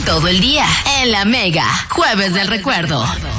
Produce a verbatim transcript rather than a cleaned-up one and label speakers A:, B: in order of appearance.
A: todo el día. En La Mega, Jueves del Recuerdo.